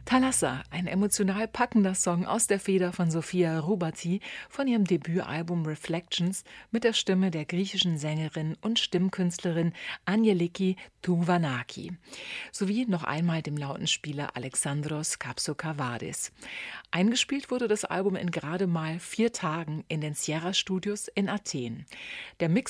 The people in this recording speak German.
Thalassa, ein emotional packender Song aus der Feder von Sofia Hrubati von ihrem Debütalbum Reflections mit der Stimme der griechischen Sängerin und Stimmkünstlerin Angeliki Touvanaki sowie noch einmal dem Lautenspieler Alexandros Kapsokavadis. Eingespielt wurde das Album in gerade mal 4 Tagen in den Sierra Studios in Athen. Der Mix